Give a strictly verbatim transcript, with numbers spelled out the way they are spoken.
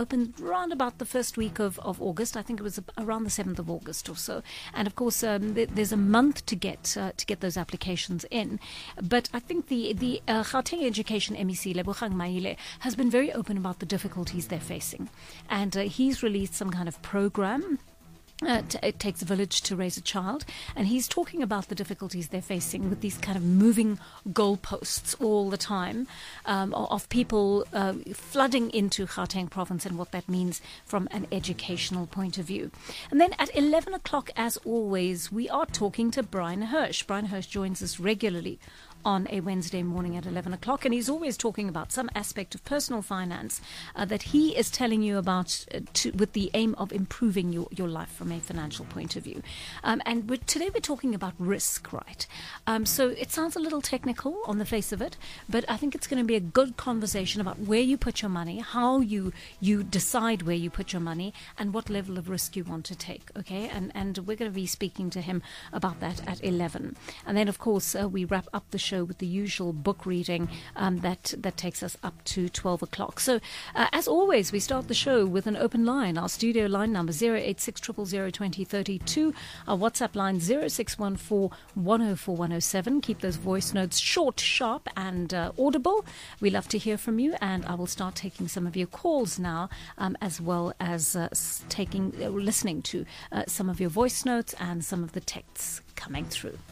opened around about the first week of, of August. I think it was around the seventh of August or so. And of course, um, th- there's a month to get uh, to get those applications in. But I think the the uh, Gauteng Education M E C, Lebogang Maile, has been very open about the difficulties they're facing, and uh, he's released some kind of program. Uh, t- it takes a village to raise a child, and he's talking about the difficulties they're facing with these kind of moving goalposts all the time, um, of, of people uh, flooding into Gauteng province and what that means from an educational point of view. And then at eleven o'clock, as always, we are talking to Brian Hirsch. Brian Hirsch joins us regularly on a Wednesday morning at eleven o'clock, and he's always talking about some aspect of personal finance uh, that he is telling you about uh, to, with the aim of improving your, your life from a financial point of view. Um, and we're, today we're talking about risk, right? Um, so it sounds a little technical on the face of it, but I think it's going to be a good conversation about where you put your money, how you you decide where you put your money, and what level of risk you want to take, okay? And, and we're going to be speaking to him about that at eleven. And then, of course, uh, we wrap up the show with the usual book reading um, that that takes us up to twelve o'clock. So uh, as always, we start the show with an open line. Our studio line number zero eight six zero zero zero two zero three two. Our WhatsApp line zero six one four one zero four one zero seven. Keep those voice notes short, sharp and uh, audible. We love to hear from you, and I will start taking some of your calls now, um, as well as uh, taking uh, listening to uh, some of your voice notes and some of the texts coming through.